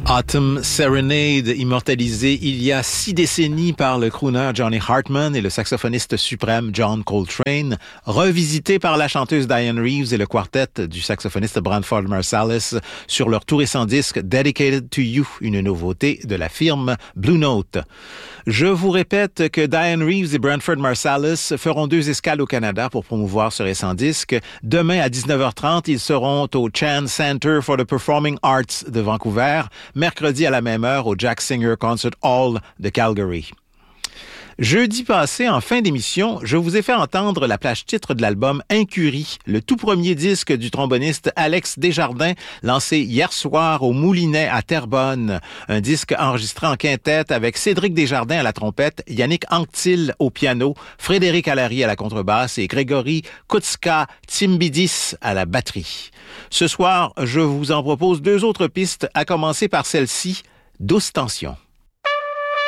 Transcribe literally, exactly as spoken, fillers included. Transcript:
Autumn Serenade, immortalisé il y a six décennies par le crooner Johnny Hartman et le saxophoniste suprême John Coltrane, revisité par la chanteuse Dianne Reeves et le quartet du saxophoniste Branford Marsalis sur leur tout récent disque Dedicated to You, une nouveauté de la firme Blue Note. Je vous répète que Dianne Reeves et Branford Marsalis feront deux escales au Canada pour promouvoir ce récent disque. Demain à dix-neuf heures trente, ils seront au Chan Center for the Performing Arts de Vancouver. Mercredi à la même heure au Jack Singer Concert Hall de Calgary. Jeudi passé, en fin d'émission, je vous ai fait entendre la plage titre de l'album Incurie, le tout premier disque du tromboniste Alex Desjardins, lancé hier soir au Moulinet à Terrebonne. Un disque enregistré en quintette avec Cédric Desjardins à la trompette, Yannick Anctil au piano, Frédéric Allary à la contrebasse et Grégory Koutska-Timbidis à la batterie. Ce soir, je vous en propose deux autres pistes, à commencer par celle-ci, Douce Tension.